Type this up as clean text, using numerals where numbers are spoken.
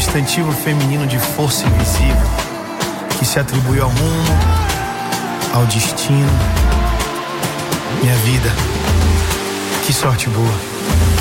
substantivo feminino de força invisível que se atribui ao rumo, ao destino. Minha vida, que sorte boa.